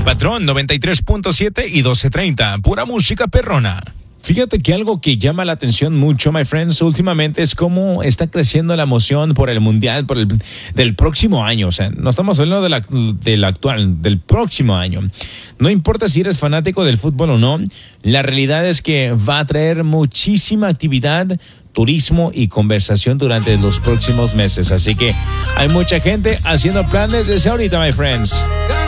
El Patrón 93.7 y 1230. Pura música perrona. Fíjate que algo que llama la atención mucho, my friends, últimamente es cómo está creciendo la emoción por el mundial, del próximo año. O sea, no estamos hablando del actual, del próximo año. No importa si eres fanático del fútbol o no, la realidad es que va a traer muchísima actividad, turismo y conversación durante los próximos meses. Así que hay mucha gente haciendo planes desde ahorita, my friends.